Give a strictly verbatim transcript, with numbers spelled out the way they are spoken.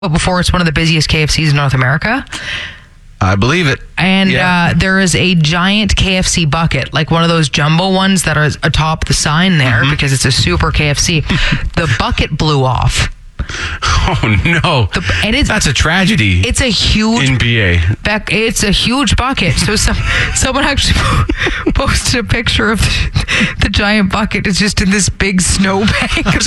before it's one of the busiest K F Cs in North America. I believe it. And Yeah. uh, there is a giant K F C bucket, like one of those jumbo ones that are atop the sign there Mm-hmm. because it's a super K F C. The bucket blew off. Oh no, The, and it's that's a tragedy. it's a huge N B A. back. It's a huge bucket. So some someone actually posted a picture of the, the giant bucket. It's just in this big snowbank.